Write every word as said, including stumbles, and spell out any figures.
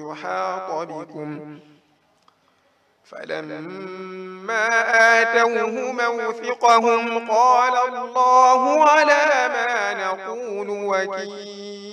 يحاط بكم فلما آتوه موثقهم قال الله على ما نقول وكيل.